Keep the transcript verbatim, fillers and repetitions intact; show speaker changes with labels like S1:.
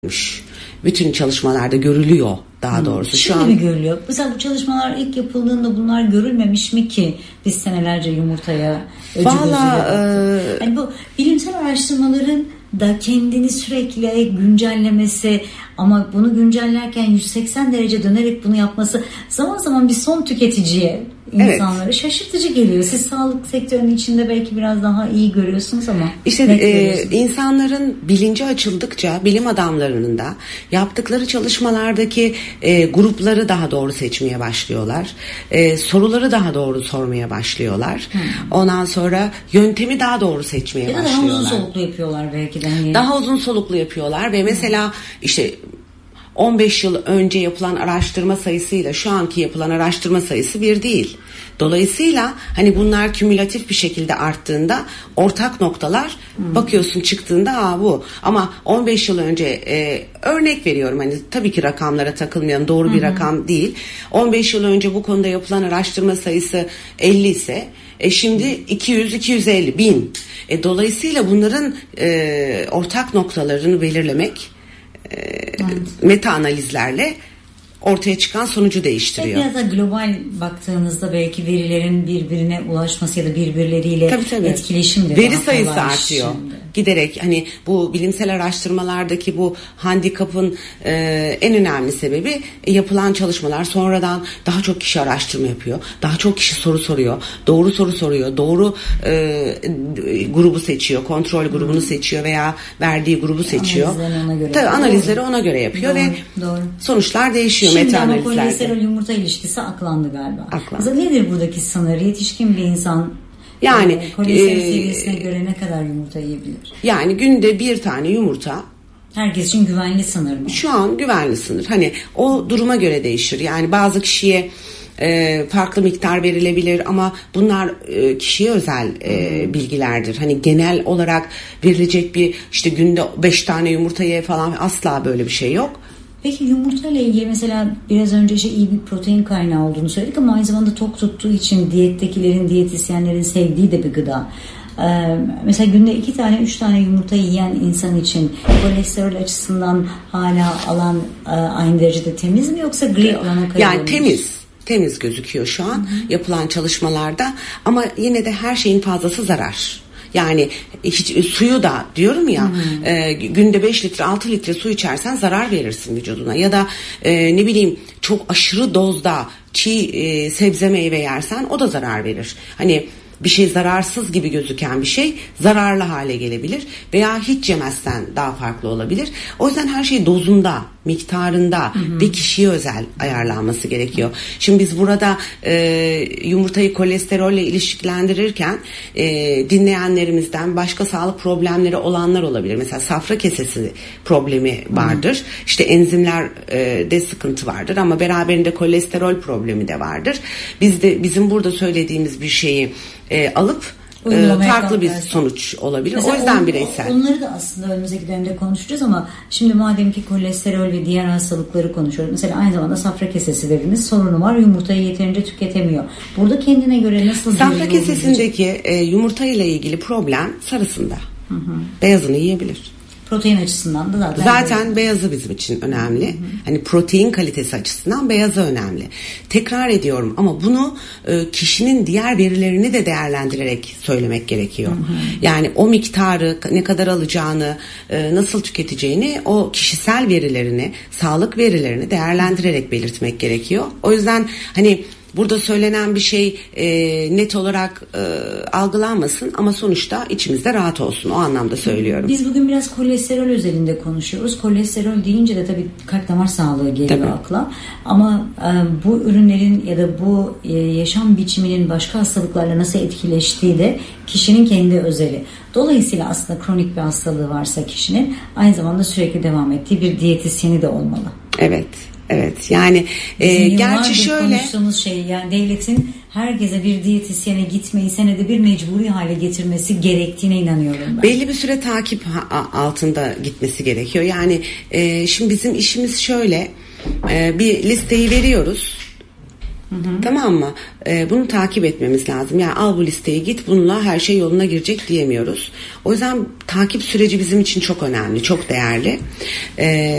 S1: Bütün çalışmalarda görülüyor daha doğrusu.
S2: Şimdi
S1: Şu an
S2: mi görülüyor? Mesela bu çalışmalar ilk yapıldığında bunlar görülmemiş mi ki biz senelerce yumurtaya öcü gözüyle baktık? Yani bu bilimsel araştırmaların da kendini sürekli güncellemesi ama bunu güncellerken yüz seksen derece dönerek bunu yapması zaman zaman bir son tüketiciye, insanlara evet, şaşırtıcı geliyor. Siz sağlık sektörünün içinde belki biraz daha iyi görüyorsunuz ama
S1: işte e, insanların bilinci açıldıkça bilim adamlarının da yaptıkları çalışmalardaki e, grupları daha doğru seçmeye başlıyorlar. E, soruları daha doğru sormaya başlıyorlar. Hmm. Ondan sonra yöntemi daha doğru seçmeye
S2: ya da
S1: başlıyorlar.
S2: Daha uzun soluklu yapıyorlar belki de. Hani...
S1: Daha uzun soluklu yapıyorlar ve mesela hmm. işte on beş yıl önce yapılan araştırma sayısıyla şu anki yapılan araştırma sayısı bir değil. Dolayısıyla hani bunlar kümülatif bir şekilde arttığında ortak noktalar hmm. bakıyorsun çıktığında aa bu. Ama on beş yıl önce e, örnek veriyorum hani tabii ki rakamlara takılmayalım, doğru hmm. bir rakam değil. on beş yıl önce bu konuda yapılan araştırma sayısı elli ise e şimdi iki yüz iki yüz elli bin. E, dolayısıyla bunların e, ortak noktalarını belirlemek evet. meta analizlerle ortaya çıkan sonucu değiştiriyor.
S2: Biraz da global baktığınızda belki verilerin birbirine ulaşması ya da birbirleriyle tabii, tabii. etkileşim de
S1: veri sayısı artıyor. Şimdi. Giderek hani bu bilimsel araştırmalardaki bu handikapın e, en önemli sebebi e, yapılan çalışmalar sonradan daha çok kişi araştırma yapıyor. Daha çok kişi soru soruyor. Doğru soru soruyor. Doğru e, grubu seçiyor. Kontrol grubunu hmm. seçiyor veya verdiği grubu seçiyor.
S2: Analizleri ona göre,
S1: tabii, analizleri ona göre yapıyor doğru, ve doğru. sonuçlar değişiyor.
S2: Şimdi ama kolesterol yumurta ilişkisi aklandı galiba. Aklandı. Nedir buradaki sınır? Yetişkin bir insan yani e, kolesterol e, seviyesine göre ne kadar yumurta yiyebilir?
S1: Yani günde bir tane yumurta.
S2: Herkes için güvenli sınır mı?
S1: Şu an güvenli sınır. Hani o duruma göre değişir. Yani bazı kişiye e, farklı miktar verilebilir ama bunlar e, kişiye özel e, hmm. bilgilerdir. Hani genel olarak verilecek bir işte günde beş tane yumurta ye falan asla böyle bir şey yok.
S2: Peki yumurta ile ilgili mesela biraz önce şey iyi bir protein kaynağı olduğunu söyledik ama aynı zamanda tok tuttuğu için diyettekilerin, diyetisyenlerin sevdiği de bir gıda. Ee, mesela günde iki tane, üç tane yumurta yiyen insan için kolesterol açısından hala alan e, aynı derecede temiz mi yoksa gri alana kayıyor
S1: Yani temiz. Temiz gözüküyor şu an Hı-hı. yapılan çalışmalarda ama yine de her şeyin fazlası zarar. Yani hiç suyu da diyorum ya hmm. e, günde beş litre altı litre su içersen zarar verirsin vücuduna ya da e, ne bileyim çok aşırı dozda çiğ e, sebze meyve yersen o da zarar verir. Hani bir şey zararsız gibi gözüken bir şey zararlı hale gelebilir veya hiç yemezsen daha farklı olabilir. O yüzden her şey dozunda, miktarında hı hı. ve kişiye özel ayarlanması gerekiyor. Şimdi biz burada e, yumurtayı kolesterolle ilişkilendirirken e, dinleyenlerimizden başka sağlık problemleri olanlar olabilir. Mesela safra kesesi problemi vardır. Hı. İşte enzimlerde sıkıntı vardır ama beraberinde kolesterol problemi de vardır. Biz de bizim burada söylediğimiz bir şeyi E, alıp e, farklı bir sonuç olabilir. Mesela o yüzden on, bireysel.
S2: Onları da aslında önümüzdeki dönemde konuşacağız ama şimdi madem ki kolesterol ve diğer hastalıkları konuşuyoruz. Mesela aynı zamanda safra kesesi dediğimiz sorunu var. Yumurtayı yeterince tüketemiyor. Burada kendine göre nasıl
S1: safra kesesindeki e, yumurta ile ilgili problem sarısında. Hı hı. Beyazını yiyebilir.
S2: Protein açısından da zaten.
S1: Zaten böyle. Beyazı bizim için önemli. Hı hı. Hani protein kalitesi açısından beyazı önemli. Tekrar ediyorum ama bunu e, kişinin diğer verilerini de değerlendirerek söylemek gerekiyor. Hı hı. Yani o miktarı ne kadar alacağını, e, nasıl tüketeceğini o kişisel verilerini, sağlık verilerini değerlendirerek belirtmek gerekiyor. O yüzden hani burada söylenen bir şey e, net olarak e, algılanmasın ama sonuçta içimizde rahat olsun. O anlamda söylüyorum.
S2: Biz bugün biraz kolesterol özelinde konuşuyoruz. Kolesterol deyince de tabii kalp damar sağlığı geliyor tabii. akla. Ama e, bu ürünlerin ya da bu e, yaşam biçiminin başka hastalıklarla nasıl etkileştiği de kişinin kendi özeli. Dolayısıyla aslında kronik bir hastalığı varsa kişinin aynı zamanda sürekli devam ettiği bir diyetisyeni de olmalı.
S1: Evet. Evet yani e, gerçi şöyle
S2: konuştuğumuz şey yani devletin herkese bir diyetisyene gitmeyi senede bir mecburi hale getirmesi gerektiğine inanıyorum ben.
S1: Belli bir süre takip altında gitmesi gerekiyor. Yani e, şimdi bizim işimiz şöyle e, bir listeyi veriyoruz. Hı hı. Tamam mı? Ee, bunu takip etmemiz lazım. Yani al bu listeyi git bununla her şey yoluna girecek diyemiyoruz. O yüzden takip süreci bizim için çok önemli, çok değerli. Ee,